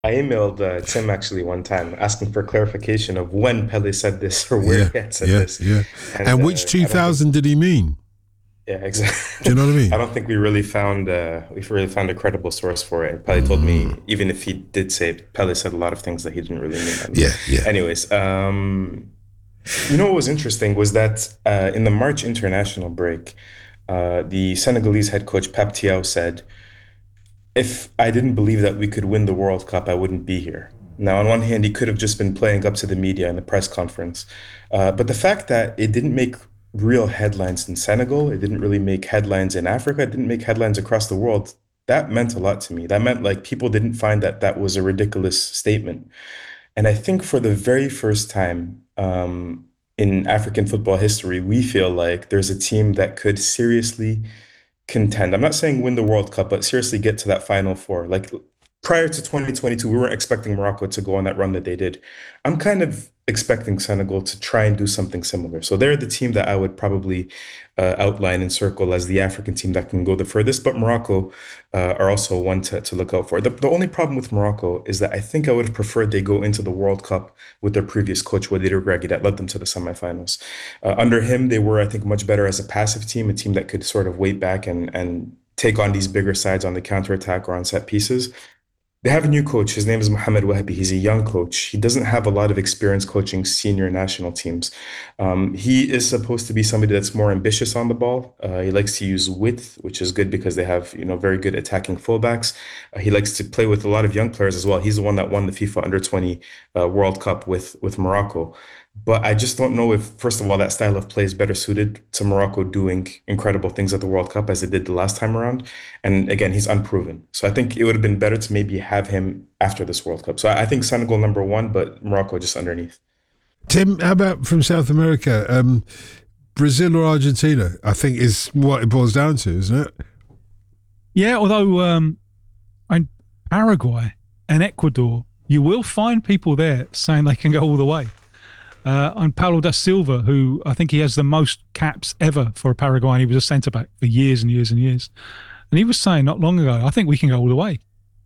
I emailed Tim actually one time asking for clarification of when Pele said this or where Yeah, he had said yeah, this, yeah. and And which I don't think, 2000 did he mean? yeah, Do exactly. you know what I I mean? don't think we've really found a credible source for it. Pele told Mm. me even if he did say it, Pele said a lot of things that he didn't really mean. And Yeah, yeah. anyways, you know what was interesting was that in the March international break, the Senegalese head coach Pep Thiaw said, if I didn't believe that we could win the World Cup, I wouldn't be here. Now, on one hand, he could have just been playing up to the media in the press conference. But the fact that it didn't make real headlines in Senegal, it didn't really make headlines in Africa, it didn't make headlines across the world, that meant a lot to me. That meant like people didn't find that that was a ridiculous statement. And I think for the very first time in African football history, we feel like there's a team that could seriously contend. I'm not saying win the World Cup, but seriously get to that Final Four. Like prior to 2022, we weren't expecting Morocco to go on that run that they did. I'm kind of expecting Senegal to try and do something similar. So they're the team that I would probably outline and circle as the African team that can go the furthest. But Morocco are also one to look out for. The only problem with Morocco is that I think I would have preferred they go into the World Cup with their previous coach, Walid Regragui, that led them to the semifinals. Under him, they were, I think, much better as a passive team, a team that could sort of wait back and take on these bigger sides on the counterattack or on set pieces. They have a new coach. His name is Mohamed Wahabi. He's a young coach. He doesn't have a lot of experience coaching senior national teams. He is supposed to be somebody that's more ambitious on the ball. He likes to use width, which is good because they have, very good attacking fullbacks. He likes to play with a lot of young players as well. He's the one that won the FIFA Under 20 World Cup with Morocco. But I just don't know if, first of all, that style of play is better suited to Morocco doing incredible things at the World Cup as it did the last time around. And again, he's unproven. So I think it would have been better to maybe have him after this World Cup. So I think Senegal number one, but Morocco just underneath. Tim, how about from South America? Brazil or Argentina? I think is what it boils down to, isn't it? Yeah, although in Paraguay and Ecuador, you will find people there saying they can go all the way. And Paulo da Silva, who I think he has the most caps ever for Paraguay, and he was a centre back for years and years and years. And he was saying not long ago, I think we can go all the way.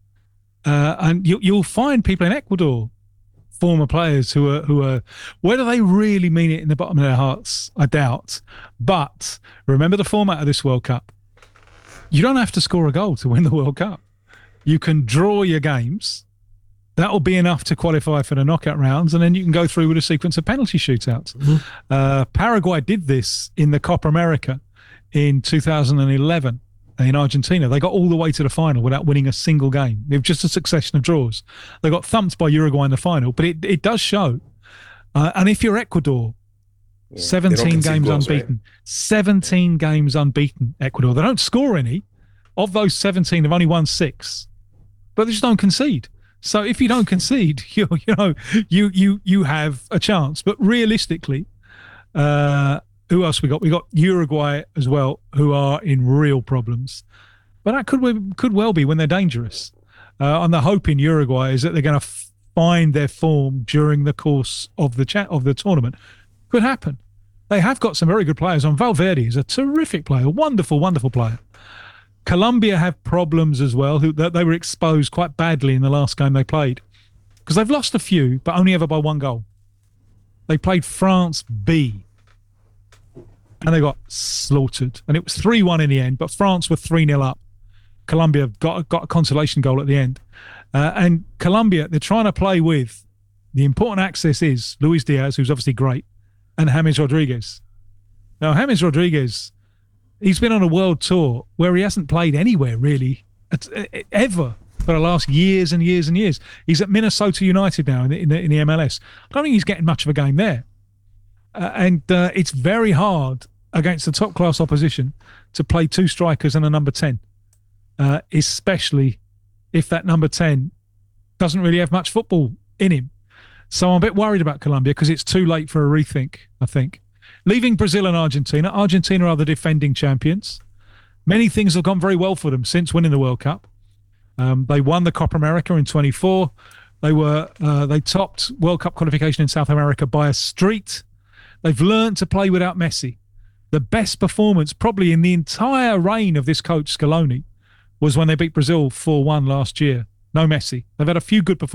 And you'll find people in Ecuador, former players who are whether they really mean it in the bottom of their hearts, I doubt. But remember the format of this World Cup. You don't have to score a goal to win the World Cup. You can draw your games. That'll be enough to qualify for the knockout rounds, and then you can go through with a sequence of penalty shootouts. Mm-hmm. Paraguay did this in the Copa America in 2011 in Argentina. They got all the way to the final without winning a single game. It was just a succession of draws. They got thumped by Uruguay in the final, but it does show. And if you're Ecuador, Yeah. They don't 17 concede games goals, right? unbeaten. 17 games unbeaten, Ecuador. They don't score any. Of those 17, they've only won 6. But they just don't concede. So if you don't concede, you have a chance. But realistically, who else we got? We got Uruguay as well, who are in real problems. But that could well be when they're dangerous. And the hope in Uruguay is that they're going to find their form during the course of the tournament. Could happen. They have got some very good players. And Valverde is a terrific player, wonderful, wonderful player. Colombia have problems as well. They were exposed quite badly in the last game they played because they've lost a few, but only ever by one goal. They played France B, and they got slaughtered. And it was 3-1 in the end, but France were 3-0 up. Colombia got a consolation goal at the end. And Colombia, they're trying to play with the important access is Luis Diaz, who's obviously great, and James Rodriguez. Now, James Rodriguez, he's been on a world tour where he hasn't played anywhere really ever for the last years and years and years. He's at Minnesota United now in the MLS. I don't think he's getting much of a game there. And it's very hard against the top class opposition to play two strikers and a number 10, especially if that number 10 doesn't really have much football in him. So I'm a bit worried about Colombia because it's too late for a rethink, I think. Leaving Brazil and Argentina. Argentina are the defending champions. Many things have gone very well for them since winning the World Cup. They won the Copa America in 24. They topped World Cup qualification in South America by a street. They've learned to play without Messi. The best performance probably in the entire reign of this coach Scaloni was when they beat Brazil 4-1 last year. no Messi. They've had a few good performances.